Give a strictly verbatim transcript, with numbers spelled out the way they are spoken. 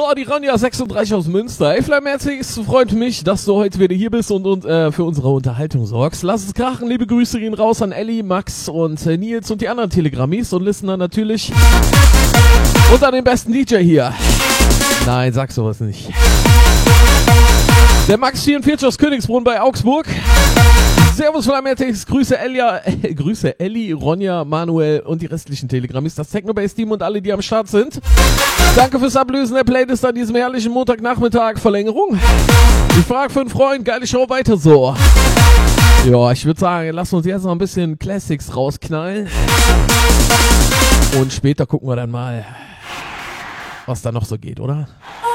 Oh, die Ronja sechsunddreißig aus Münster. Ey, Flammherzig, es freut mich, dass du heute wieder hier bist und, und äh, für unsere Unterhaltung sorgst. Lass es krachen. Liebe Grüße gehen raus an Elli, Max und äh, Nils und die anderen Telegrammis und Listener natürlich. Und an den besten D J hier. Nein, sag sowas nicht. Der Max vierundvierzig aus Königsbrunn bei Augsburg. Servus Flammherzig, Grüße Elia, äh, Grüße Elli, Ronja, Manuel und die restlichen Telegrammis, das Technobase-Team und alle, die am Start sind. Danke fürs Ablösen der Playlist an diesem herrlichen Montagnachmittag. Verlängerung. Ich frage für einen Freund, geile Show, weiter so. Ja, ich würde sagen, lassen uns jetzt noch ein bisschen Classics rausknallen. Und später gucken wir dann mal, was da noch so geht, oder?